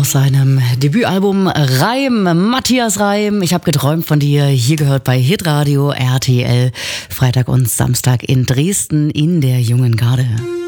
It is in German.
aus seinem Debütalbum Reim, Matthias Reim. Ich habe geträumt von dir, hier gehört bei Hitradio RTL, Freitag und Samstag in Dresden in der Jungen Garde.